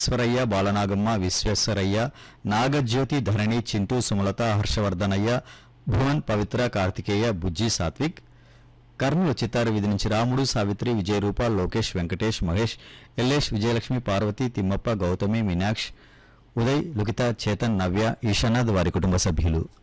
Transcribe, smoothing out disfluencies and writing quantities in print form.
స్వరయ్య, బాలనాగమ్మ, విశ్వేశ్వరయ్య, నాగజ్యోతి, ధరణి, చింటూ, సుమలత, హర్షవర్ధనయ్య, భువన్, పవిత్ర, కార్తికేయ, బుజ్జి, సాత్విక్. కర్నూలు చిత్తారు వీధి నుంచి రాముడు, సావిత్రి, విజయరూప, లోకేష్, వెంకటేష్, మహేష్, ఎల్లేష్, విజయలక్ష్మి, పార్వతి, తిమ్మప్ప, గౌతమి, మీనాక్ష్, ఉదయ్, లుకిత, చేతన్, నవ్య, ఈశానాథ్ వారి కుటుంబ సభ్యులు.